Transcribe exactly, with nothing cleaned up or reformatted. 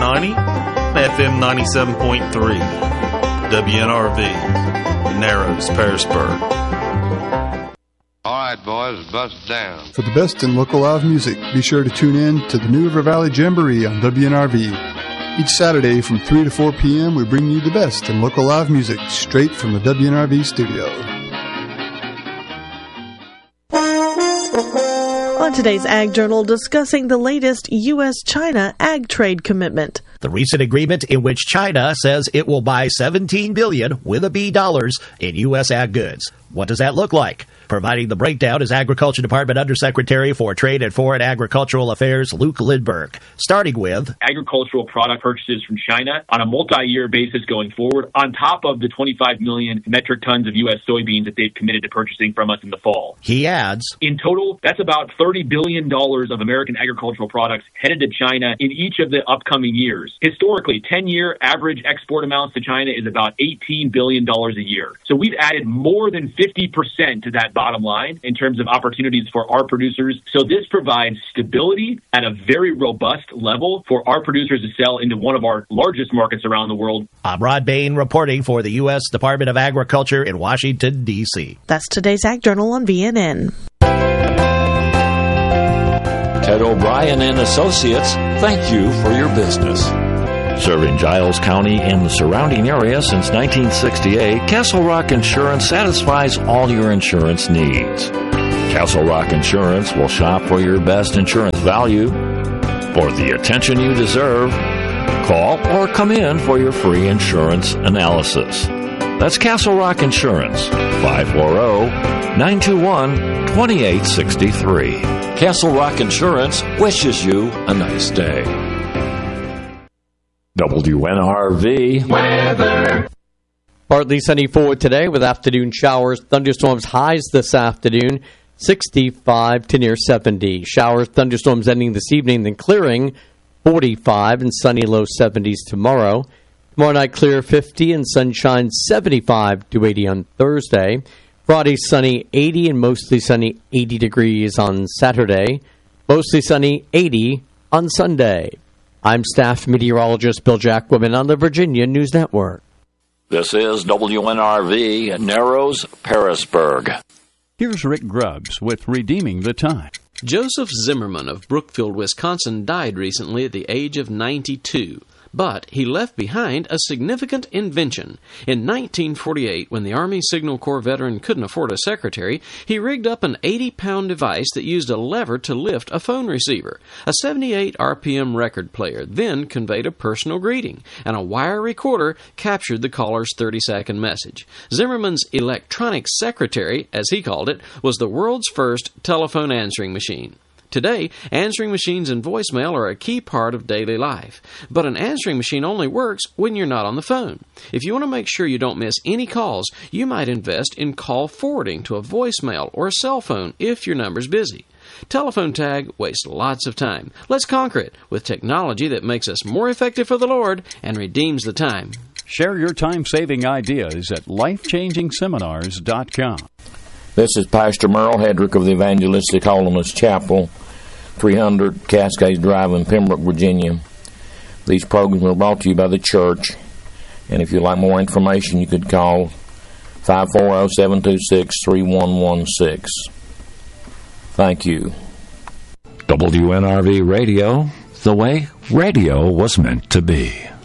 ninety and F M ninety-seven point three. W N R V, Narrows, Pearisburg. All right, boys, bust down. For the best in local live music, be sure to tune in to the New River Valley Jamboree on W N R V. Each Saturday from three to four p.m., we bring you the best in local live music straight from the W N R V studio. On today's Ag Journal, discussing the latest U S China ag trade commitment. The recent agreement in which China says it will buy seventeen billion dollars with a B dollars in U S ag goods. What does that look like? Providing the breakdown is Agriculture Department Undersecretary for Trade and Foreign Agricultural Affairs, Luke Lindberg. Starting with agricultural product purchases from China on a multi-year basis going forward, on top of the twenty-five million metric tons of U S soybeans that they've committed to purchasing from us in the fall. He adds, in total, that's about thirty billion dollars of American agricultural products headed to China in each of the upcoming years. Historically, ten-year average export amounts to China is about eighteen billion dollars a year. So we've added more than fifty percent to that bottom line in terms of opportunities for our producers. So this provides stability at a very robust level for our producers to sell into one of our largest markets around the world. I'm Rod Bain reporting for the U S Department of Agriculture in Washington, D C. That's today's Ag Journal on V N N. Ted O'Brien and Associates, thank you for your business. Serving Giles County and the surrounding area since nineteen sixty-eight, Castle Rock Insurance satisfies all your insurance needs. Castle Rock Insurance will shop for your best insurance value. For the attention you deserve, call or come in for your free insurance analysis. That's Castle Rock Insurance, five four zero, nine two one, two eight six three. Castle Rock Insurance wishes you a nice day. W N R V weather. Partly sunny for today with afternoon showers, thunderstorms, highs this afternoon, sixty-five to near seventy. Showers, thunderstorms ending this evening, then clearing, forty-five and sunny low seventies tomorrow. Tomorrow night clear, fifty and sunshine, seventy-five to eighty on Thursday. Friday sunny, eighty and mostly sunny, eighty degrees on Saturday. Mostly sunny, eighty on Sunday. I'm staff meteorologist Bill Jacquemin on the Virginia News Network. This is W N R V at Narrows, Pearisburg. Here's Rick Grubbs with Redeeming the Time. Joseph Zimmerman of Brookfield, Wisconsin, died recently at the age of ninety-two. But he left behind a significant invention. In nineteen forty-eight, when the Army Signal Corps veteran couldn't afford a secretary, he rigged up an eighty-pound device that used a lever to lift a phone receiver. A seventy-eight R P M record player then conveyed a personal greeting, and a wire recorder captured the caller's thirty-second message. Zimmerman's electronic secretary, as he called it, was the world's first telephone answering machine. Today, answering machines and voicemail are a key part of daily life. But an answering machine only works when you're not on the phone. If you want to make sure you don't miss any calls, you might invest in call forwarding to a voicemail or a cell phone if your number's busy. Telephone tag wastes lots of time. Let's conquer it with technology that makes us more effective for the Lord and redeems the time. Share your time-saving ideas at life changing seminars dot com. This is Pastor Merle Hedrick of the Evangelistic Holiness Chapel, three hundred Cascades Drive in Pembroke, Virginia. These programs are brought to you by the church, and if you'd like more information, you could call five four zero, seven two six, three one one six. Thank you. W N R V Radio, the way radio was meant to be.